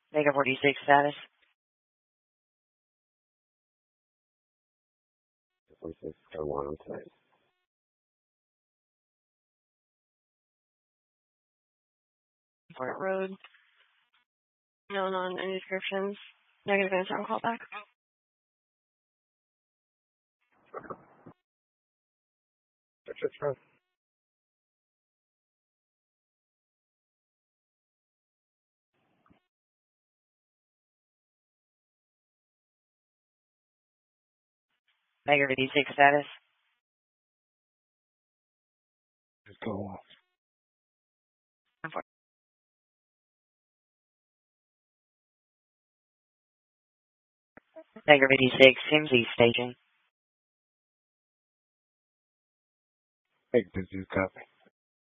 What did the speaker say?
Mega 46 status. 46, code 1 on tonight. Fort Road. Known on any descriptions. Negative answer on callback. Search it from. Mega 56 status. Just go off. Mega 56, MZ staging. Make this copy.